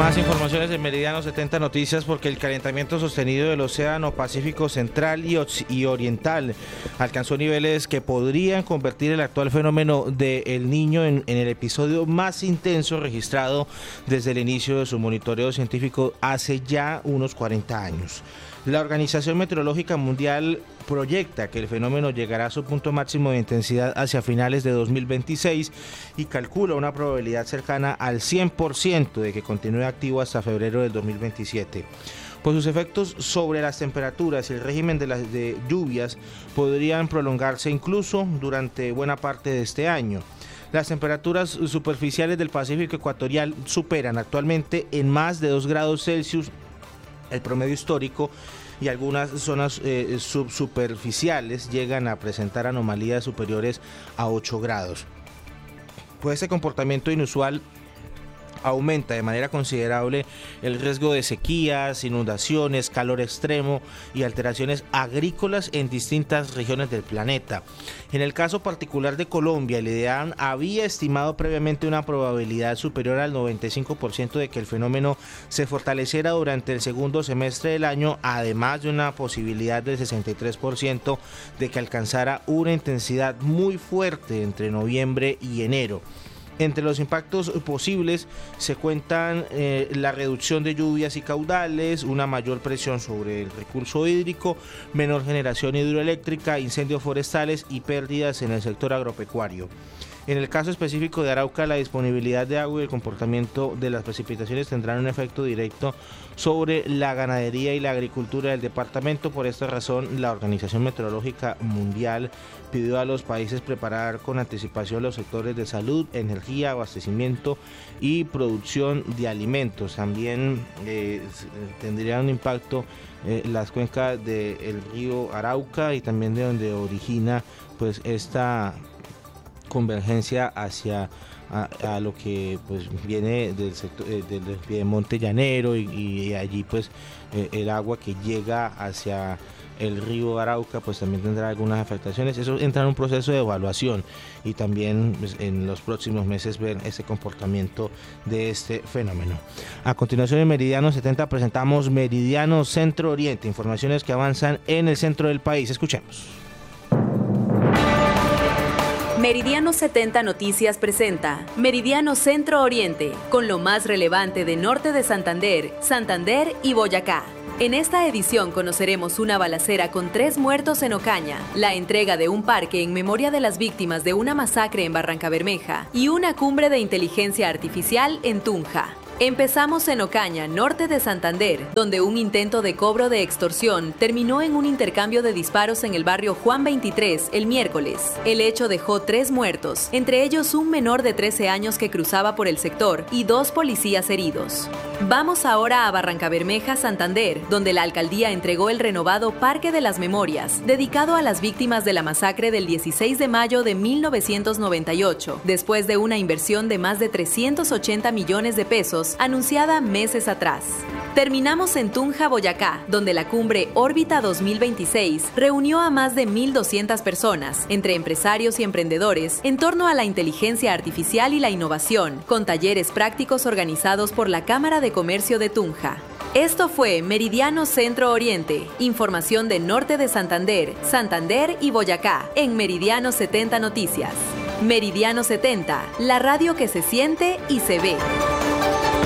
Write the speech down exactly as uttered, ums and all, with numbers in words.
Más informaciones en Meridiano setenta Noticias, porque el calentamiento sostenido del Océano Pacífico Central y, y Oriental alcanzó niveles que podrían convertir el actual fenómeno de El Niño en, en el episodio más intenso registrado desde el inicio de su monitoreo científico hace ya unos cuarenta años. La Organización Meteorológica Mundial proyecta que el fenómeno llegará a su punto máximo de intensidad hacia finales de dos mil veintiséis y calcula una probabilidad cercana al cien por ciento de que continúe activo hasta febrero del dos mil veintisiete. Pues sus efectos sobre las temperaturas y el régimen de las de lluvias podrían prolongarse incluso durante buena parte de este año. Las temperaturas superficiales del Pacífico ecuatorial superan actualmente en más de dos grados Celsius el promedio histórico, y algunas zonas eh, subsuperficiales llegan a presentar anomalías superiores a ocho grados. Pues este comportamiento inusual aumenta de manera considerable el riesgo de sequías, inundaciones, calor extremo y alteraciones agrícolas en distintas regiones del planeta. En el caso particular de Colombia, el IDEAM había estimado previamente una probabilidad superior al noventa y cinco por ciento de que el fenómeno se fortaleciera durante el segundo semestre del año, además de una posibilidad del sesenta y tres por ciento de que alcanzara una intensidad muy fuerte entre noviembre y enero. Entre los impactos posibles se cuentan eh, la reducción de lluvias y caudales, una mayor presión sobre el recurso hídrico, menor generación hidroeléctrica, incendios forestales y pérdidas en el sector agropecuario. En el caso específico de Arauca, la disponibilidad de agua y el comportamiento de las precipitaciones tendrán un efecto directo sobre la ganadería y la agricultura del departamento. Por esta razón, la Organización Meteorológica Mundial pidió a los países preparar con anticipación los sectores de salud, energía, abastecimiento y producción de alimentos. También eh, tendrían un impacto eh, las cuencas del río Arauca y también de donde origina pues esta convergencia hacia a, a lo que pues viene del sector eh, del, del Piedemonte llanero y, y allí pues eh, el agua que llega hacia el río Arauca pues también tendrá algunas afectaciones. Eso entra en un proceso de evaluación y también pues, en los próximos meses ver ese comportamiento de este fenómeno. A continuación en Meridiano setenta presentamos Meridiano Centro Oriente, informaciones que avanzan en el centro del país. Escuchemos. Meridiano setenta Noticias presenta Meridiano Centro Oriente, con lo más relevante de Norte de Santander, Santander y Boyacá. En esta edición conoceremos una balacera con tres muertos en Ocaña, la entrega de un parque en memoria de las víctimas de una masacre en Barrancabermeja y una cumbre de inteligencia artificial en Tunja. Empezamos en Ocaña, norte de Santander, donde un intento de cobro de extorsión terminó en un intercambio de disparos en el barrio Juan veintitrés el miércoles. El hecho dejó tres muertos, entre ellos un menor de trece años que cruzaba por el sector y dos policías heridos. Vamos ahora a Barrancabermeja, Santander, donde la alcaldía entregó el renovado Parque de las Memorias, dedicado a las víctimas de la masacre del dieciséis de mayo de mil novecientos noventa y ocho, después de una inversión de más de trescientos ochenta millones de pesos anunciada meses atrás. Terminamos en Tunja, Boyacá, donde la cumbre Órbita dos mil veintiséis reunió a más de mil doscientas personas, entre empresarios y emprendedores, en torno a la inteligencia artificial y la innovación, con talleres prácticos organizados por la Cámara de Comercio de Tunja. Esto fue Meridiano Centro Oriente, información de Norte de Santander, Santander y Boyacá, en Meridiano setenta Noticias. Meridiano setenta, la radio que se siente y se ve.